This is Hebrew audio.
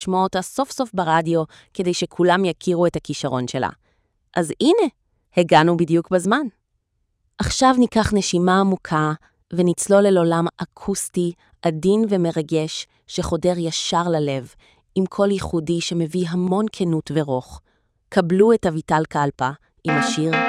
לשמוע אותה סוף סוף ברדיו כדי שכולם יכירו את הכישרון שלה. אז הנה, הגענו בדיוק בזמן. עכשיו ניקח נשימה עמוקה ונצלול אל עולם אקוסטי, עדין ומרגש שחודר ישר ללב, עם קול ייחודי שמביא המון כנות ורוך. קבלו את אביטל קלפה עם השיר